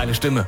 Deine Stimme.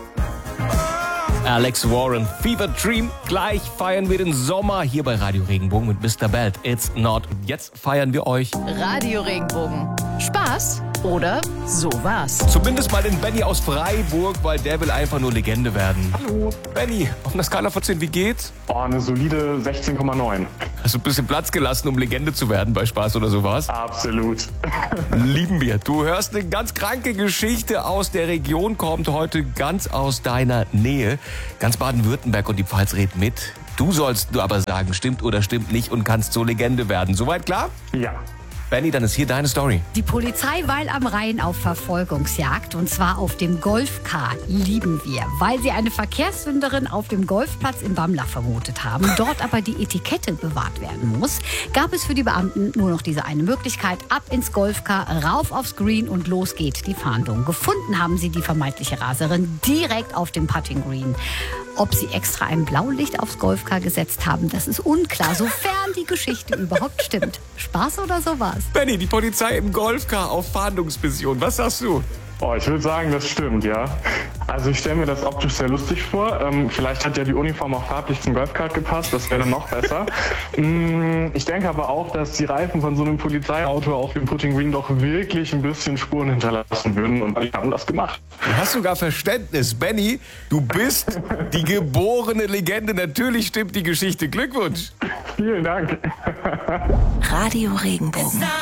Alex Warren, Fever Dream. Gleich feiern wir den Sommer hier bei Radio Regenbogen mit Mr. Belt. It's not. Jetzt feiern wir euch. Radio Regenbogen. Spaß oder sowas. Zumindest mal den Benny aus Freiburg, weil der will einfach nur Legende werden. Hallo. Benny, auf einer Skala von 10, wie geht's? Oh, eine solide 16,9. Hast du ein bisschen Platz gelassen, um Legende zu werden bei Spaß oder sowas? Absolut. Lieben wir. Du hörst eine ganz kranke Geschichte aus der Region, kommt heute ganz aus deiner Nähe. Ganz Baden-Württemberg und die Pfalz reden mit. Du sollst nur aber sagen, stimmt oder stimmt nicht und kannst so Legende werden. Soweit klar? Ja. Benny, dann ist hier deine Story. Die Polizei weil am Rhein auf Verfolgungsjagd und zwar auf dem Golfcar lieben wir, weil sie eine Verkehrssünderin auf dem Golfplatz in Bamlach vermutet haben, dort aber die Etikette bewahrt werden muss, gab es für die Beamten nur noch diese eine Möglichkeit, ab ins Golfcar, rauf aufs Green und los geht die Fahndung. Gefunden haben sie die vermeintliche Raserin direkt auf dem Putting Green. Ob sie extra ein Blaulicht aufs Golfcar gesetzt haben, das ist unklar, sofern die Geschichte überhaupt stimmt. Spaß oder sowas? Benny, die Polizei im Golfcar auf Fahndungsmission. Was sagst du? Oh, ich würde sagen, das stimmt, ja. Also ich stelle mir das optisch sehr lustig vor. Vielleicht hat ja die Uniform auch farblich zum Golfkart gepasst, das wäre dann noch besser. Ich denke aber auch, dass die Reifen von so einem Polizeiauto auf dem Putting Green doch wirklich ein bisschen Spuren hinterlassen würden und die haben das gemacht. Du hast sogar Verständnis. Benny, du bist die geborene Legende. Natürlich stimmt die Geschichte. Glückwunsch. Vielen Dank. Radio Regenbogen.